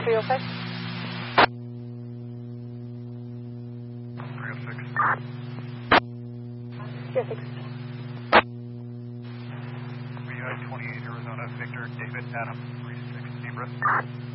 305? 306. Yes, 6. We had 28 Arizona, Victor, David, Adam, 36, Zebra.